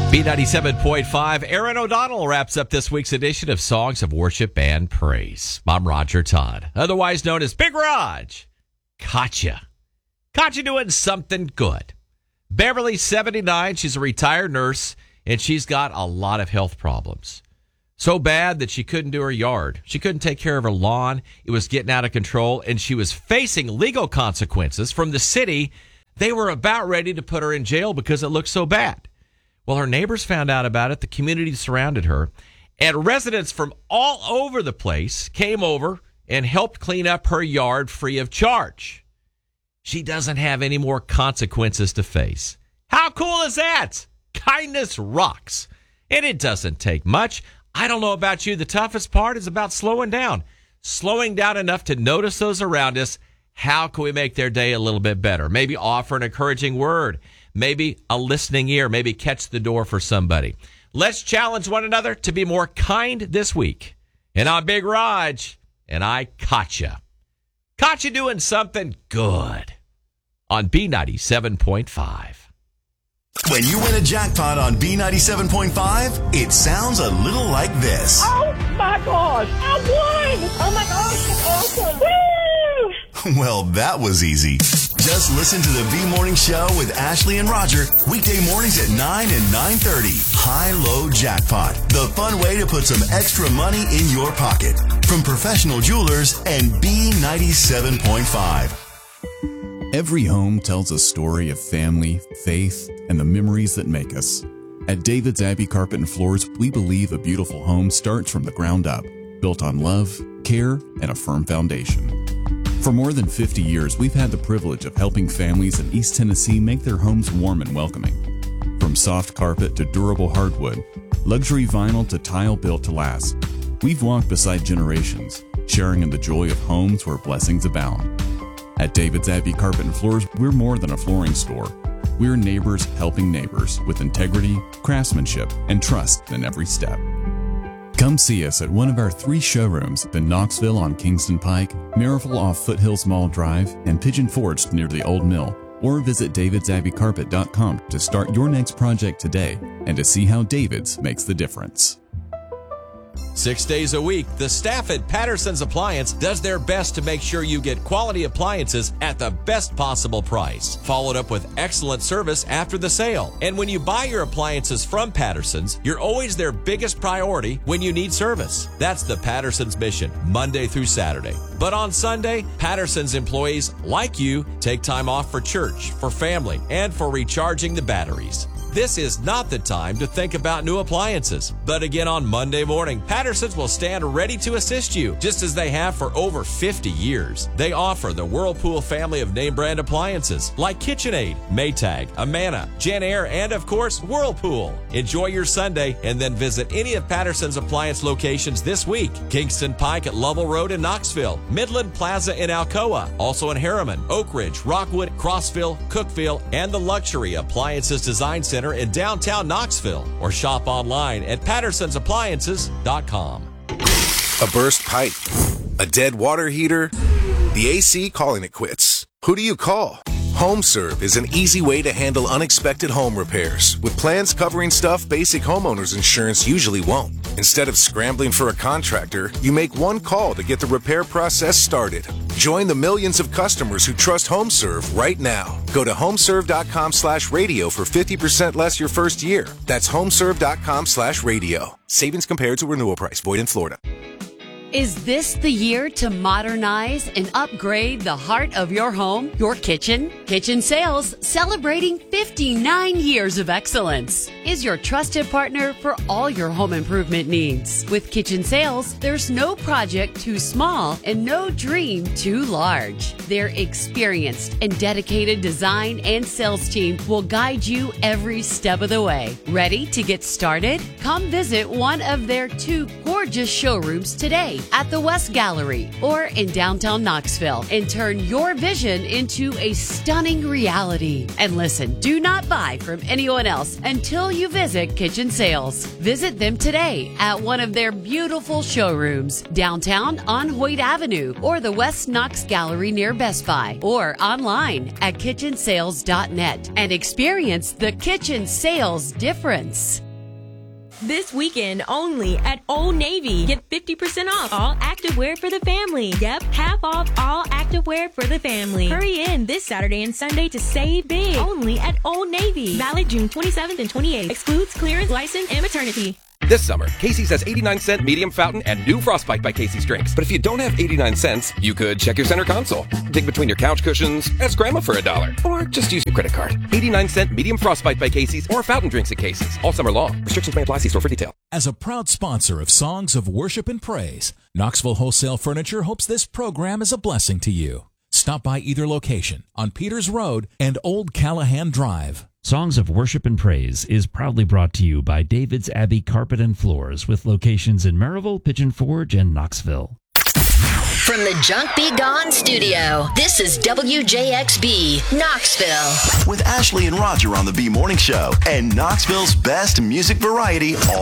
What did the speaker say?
B97.5, Aaron O'Donnell wraps up this week's edition of Songs of Worship and Praise. I'm Roger Todd, otherwise known as Big Raj. Caught you doing something good. Beverly's 79. She's a retired nurse, and she's got a lot of health problems. So bad that she couldn't do her yard. She couldn't take care of her lawn. It was getting out of control, and she was facing legal consequences from the city. They were about ready to put her in jail because it looked so bad. Well, her neighbors found out about it. The community surrounded her, and residents from all over the place came over and helped clean up her yard free of charge. She doesn't have any more consequences to face. How cool is that? Kindness rocks, and it doesn't take much. I don't know about you. The toughest part is about slowing down enough to notice those around us. How can we make their day a little bit better? Maybe offer an encouraging word. Maybe a listening ear, maybe catch the door for somebody. Let's challenge one another to be more kind this week. And I'm Big Raj, and I caught you. Caught you doing something good on B97.5. When you win a jackpot on B97.5, it sounds a little like this. Oh my gosh, I won! Oh my gosh, that's awesome! Woo! Well, that was easy. Just listen to the B Morning Show with Ashley and Roger, weekday mornings at 9 and 9:30. High-Low Jackpot, the fun way to put some extra money in your pocket. From professional jewelers and B97.5. Every home tells a story of family, faith, and the memories that make us. At David's Abbey Carpet and Floors, we believe a beautiful home starts from the ground up, built on love, care, and a firm foundation. For more than 50 years, we've had the privilege of helping families in East Tennessee make their homes warm and welcoming. From soft carpet to durable hardwood, luxury vinyl to tile built to last, we've walked beside generations, sharing in the joy of homes where blessings abound. At David's Abbey Carpet and Floors, we're more than a flooring store. We're neighbors helping neighbors with integrity, craftsmanship, and trust in every step. Come see us at one of our 3 showrooms in Knoxville on Kingston Pike, Maryville off Foothills Mall Drive, and Pigeon Forge near the Old Mill, or visit davidsabbeycarpet.com to start your next project today and to see how David's makes the difference. 6 days a week, the staff at Patterson's Appliance does their best to make sure you get quality appliances at the best possible price, followed up with excellent service after the sale. And when you buy your appliances from Patterson's, you're always their biggest priority when you need service. That's the Patterson's mission, Monday through Saturday. But on Sunday, Patterson's employees, like you, take time off for church, for family, and for recharging the batteries. This is not the time to think about new appliances. But again, on Monday morning, Patterson's will stand ready to assist you, just as they have for over 50 years. They offer the Whirlpool family of name brand appliances like KitchenAid, Maytag, Amana, JennAir, and of course, Whirlpool. Enjoy your Sunday and then visit any of Patterson's appliance locations this week. Kingston Pike at Lovell Road in Knoxville, Midland Plaza in Alcoa, also in Harriman, Oak Ridge, Rockwood, Crossville, Cookeville, and the Luxury Appliances Design Center in downtown Knoxville, or shop online at pattersonsappliances.com. A burst pipe, a dead water heater, the AC calling it quits. Who do you call? HomeServe is an easy way to handle unexpected home repairs, with plans covering stuff basic homeowners insurance usually won't. Instead of scrambling for a contractor, you make one call to get the repair process started. Join the millions of customers who trust HomeServe right now. Go to homeserve.com/radio for 50% less your first year. That's homeserve.com/radio. Savings compared to renewal price. Void in Florida. Is this the year to modernize and upgrade the heart of your home, your kitchen? Kitchen Sales, celebrating 59 years of excellence, is your trusted partner for all your home improvement needs. With Kitchen Sales, there's no project too small and no dream too large. Their experienced and dedicated design and sales team will guide you every step of the way. Ready to get started? Come visit one of their 2 gorgeous showrooms today at the West Gallery or in downtown Knoxville and turn your vision into a stunning reality. And listen, do not buy from anyone else until you visit Kitchen Sales. Visit them today at one of their beautiful showrooms downtown on Hoyt Avenue or the West Knox Gallery near Best Buy, or online at kitchensales.net and experience the Kitchen Sales difference. This weekend only at Old Navy. Get 50% off all activewear for the family. Yep, half off all activewear for the family. Hurry in this Saturday and Sunday to save big. Only at Old Navy. Valid June 27th and 28th. Excludes clearance, license, and maternity. This summer, Casey's has 89-cent medium fountain and new Frostbite by Casey's drinks. But if you don't have 89 cents, you could check your center console, dig between your couch cushions, ask Grandma for $1, or just use your credit card. 89-cent medium Frostbite by Casey's or fountain drinks at Casey's. All summer long. Restrictions may apply. See store for detail. As a proud sponsor of Songs of Worship and Praise, Knoxville Wholesale Furniture hopes this program is a blessing to you. Stop by either location on Peters Road and Old Callahan Drive. Songs of Worship and Praise is proudly brought to you by David's Abbey Carpet and Floors with locations in Maryville, Pigeon Forge, and Knoxville. From the Junk Be Gone studio, this is WJXB, Knoxville. With Ashley and Roger on the B Morning Show and Knoxville's best music variety all